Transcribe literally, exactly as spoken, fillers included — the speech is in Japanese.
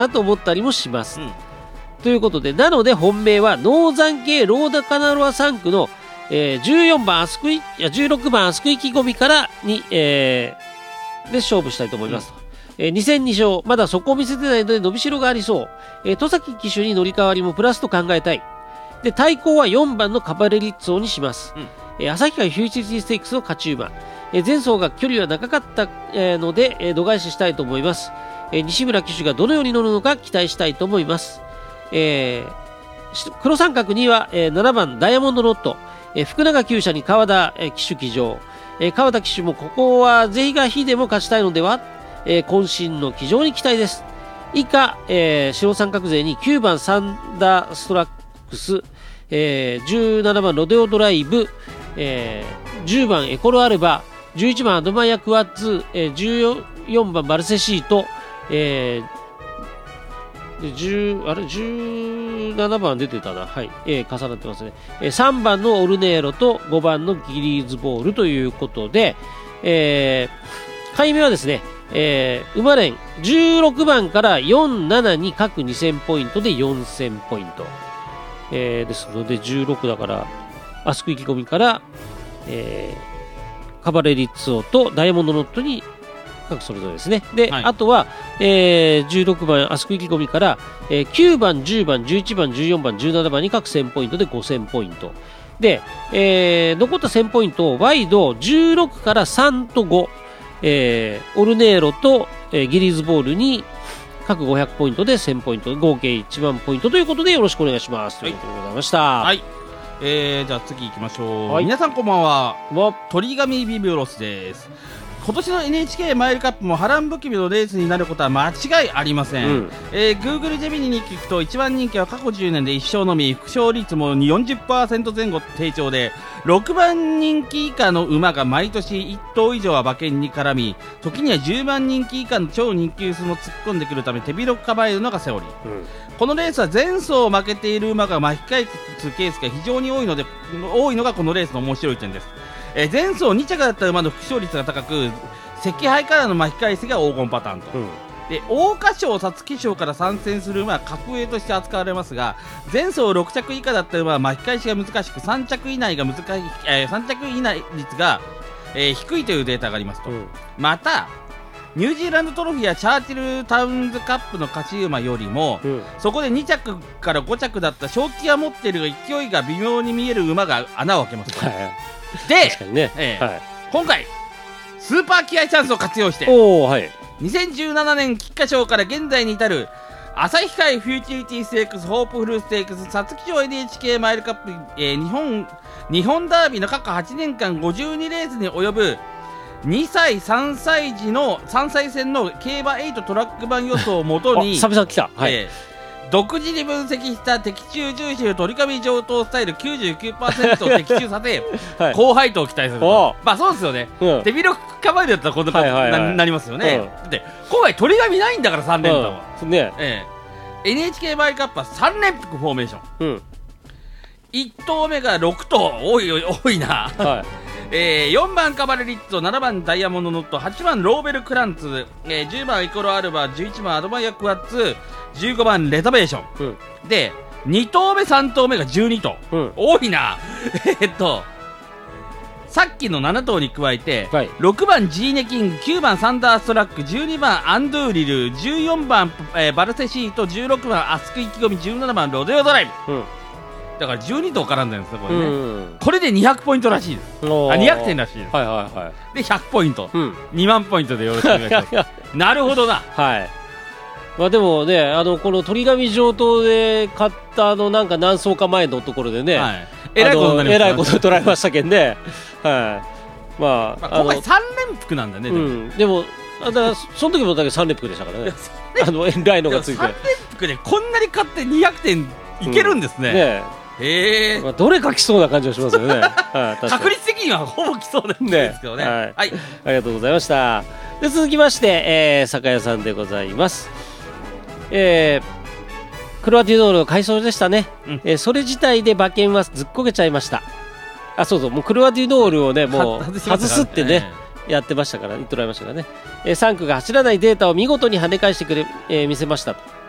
なと思ったりもします。 うん、 ということで、なので本命はノーザン系ローダカナロアさん区の、えー、じゅうよんばんアスクイいやじゅうろくばんアスク意気込みからに、えー、で勝負したいと思います。うん、えー、に戦に勝、まだそこを見せてないので伸びしろがありそう。えー、戸崎騎手に乗り換わりもプラスと考えたい。で、対抗はよんばんのカバレリッツォにします。うん、えー、旭川フューチュリティステークスの勝ち馬。えー、前走が距離は長かった、えー、ので、えー、度外視したいと思います。えー、西村騎手がどのように乗るのか期待したいと思います。えー、黒三角には、えー、ななばんダイヤモンドロット。えー、福永厩舎に川田、えー、騎手騎乗。えー、川田騎手もここは是非が非でも勝ちたいのでは、えー、渾身の騎乗に期待です。以下、えー、白三角勢にきゅうばんサンダーストラックス、えー、じゅうななばんロデオドライブ、えー、じゅうばんエコロアルバ、じゅういちばんアドマイヤクワッツ、えー、じゅうよんばんバルセシート、えー、10あれじゅうななばん出てたな、はい、えー、重なってますね、えー、さんばんのオルネーロとごばんのギリーズボールということで、えー、買い目はですね、えー、馬連じゅうろくばんからよん、ななに各にせんポイントでよんせんポイント、えー、ですのでじゅうろくだからアスク意気込みから、えー、カバレリッツォとダイヤモンドノットに各それぞれですね。で、はい、あとは、えー、じゅうろくばんアスク意気込みから、えー、きゅうばん、じゅうばん、じゅういちばん、じゅうよんばん、じゅうななばんに各せんポイントでごせんポイントで、えー、残ったせんポイントをワイドじゅうろくからさんとご、えー、オルネーロと、えー、ギリーズボールに各ごひゃくポイントでせんポイント、合計いちまんポイントということでよろしくお願いします、はい、ということでございました。 はい、えー、じゃあ次行きましょう、はい、皆さんこんばんは。鳥神ビブロスです。今年の エヌエイチケー マイルカップも波乱含みのレースになることは間違いありません。うん、えー、Google ジェミニに聞くといちばん人気は過去じゅうねんでいっ勝のみ、副勝率も よんじゅっパーセント 前後低調で、ろくばん人気以下の馬が毎年いっ頭以上は馬券に絡み、時にはじゅうばん人気以下の超人気薄も突っ込んでくるため手広く構えるのがセオリー。うん、このレースは前走負けている馬が巻き返すケースが非常に多いので多いのがこのレースの面白い点です。えー、前走に着だった馬の副勝率が高く、赤敗からの巻き返しが黄金パターンと、うん、で桜花賞、皐月賞から参戦する馬は格上として扱われますが、前走ろく着以下だった馬は巻き返しが難しくさん着以内が難しい、えー、さん着以内率が、えー、低いというデータがありますと、うん、またニュージーランドトロフィーやチャーチルタウンズカップの勝ち馬よりも、うん、そこでに着からご着だった正気が持っているが勢いが微妙に見える馬が穴を開けますと、はい、で、確かにね、えーはい、今回スーパー気合チャンスを活用して、はい、にせんじゅうななねん菊花賞から現在に至る旭海フューチュリティステークス、ホープフルステークス、皐月賞 エヌエイチケー マイルカップ、えー、日本日本ダービーの過去はちねんかんごじゅうにレースに及ぶにさいさんさい時のさんさい戦の競馬はちトラック版予想をもとに久々来た、はい、 えー独自に分析した的中重視の鳥神上等スタイル きゅうじゅうきゅうパーセント を的中させ、はい、高配当を期待すると。まあそうですよね、うん、手広く構えるやったらこんな感じになりますよね、うん、で今回鳥神ないんだからさん連単は、うんねえー、エヌエイチケー マイルカップはさん連複フォーメーション、うん、いち頭目がろく頭多い多いな、はいえー、よんばんカバレリッツォ、ななばんダイヤモンドノット、はちばんローベルクランツ、えー、じゅうばんイコロアルバ、じゅういちばんアドマイヤクワッツ、じゅうごばんレザベーション、うん、でに頭目さん頭目がじゅうに頭、うん、多いなえっとさっきのなな頭に加えて、はい、ろくばんジーネキング、きゅうばんサンダーストラック、じゅうにばんアンドゥーリル、じゅうよんばん、えー、バルセシート、じゅうろくばんアスク意気込み、じゅうななばんロデオドライブ、うんだからじゅうに頭絡んでるんですよこれね、うん、これでにひゃくポイントらしいです。あにひゃくてんらしいです、はいはいはい、でひゃくポイント、うん、にまんポイントでよろしくお願いしますなるほどな、はいまあ、でもねあのこの鳥神上等で買ったあのなんか何走か前のところでね、はい、えらいことになりましたね、えらいこと取られましたけどねはいまあ、まあ、 今回さん連複なんだね、 うん、でもだからその時もだけさん連複でしたからねあのえらいのがついてさん連複でこんなに買ってにひゃくてんいけるんですね、うん、ねえーまあ、どれか来そうな感じがしますよね、 はい、確率的にはほぼ来そうなんですけどね、ね、はい、はい、 ありがとうございました。で続きまして、えー、酒屋さんでございます、えー、クロアティドールの改装でしたね、うんえー、それ自体で馬券はずっこけちゃいました。あそうそうもうクロアティドールをねもう外すってね、やってましたから言っておられましたからね、えー、さん区が走らないデータを見事に跳ね返してくれ、えー、見せましたと。